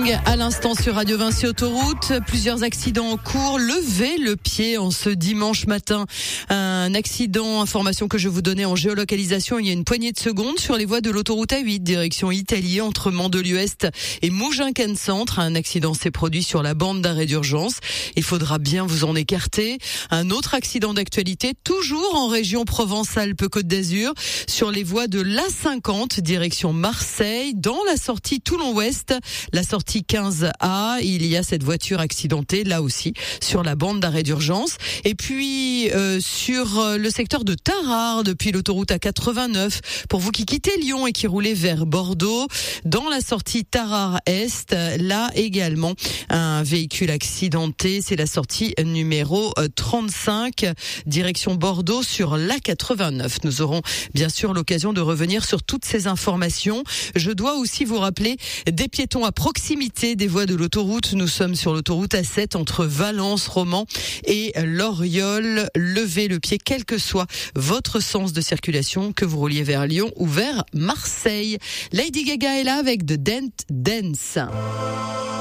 King à l'instant sur Radio Vinci Autoroute. Plusieurs accidents en cours. Levez le pied en ce dimanche matin. Un accident, information que je vous donnais en géolocalisation il y a une poignée de secondes sur les voies de l'autoroute A8 direction Italie entre Mandelieu-Est et Mougins-Cannes-Centre. Un accident s'est produit sur la bande d'arrêt d'urgence. Il faudra bien vous en écarter. Un autre accident d'actualité, toujours en région Provence-Alpes-Côte d'Azur, sur les voies de l'A50 direction Marseille, dans la sortie Toulon-Ouest, la sortie 15A. Il y a cette voiture accidentée, là aussi, sur la bande d'arrêt d'urgence. Et puis, sur le secteur de Tarare, depuis l'autoroute A89, pour vous qui quittez Lyon et qui roulez vers Bordeaux, dans la sortie Tarare-Est, là également, un véhicule accidenté. C'est la sortie numéro 35, direction Bordeaux, sur l'A89. Nous aurons bien sûr l'occasion de revenir sur toutes ces informations. Je dois aussi vous rappeler des piétons à proximité des voies de l'autoroute. Nous sommes sur l'autoroute A7 entre Valence, Romans et Loriol. Levez le pied, quel que soit votre sens de circulation, que vous rouliez vers Lyon ou vers Marseille. Lady Gaga est là avec The Dance.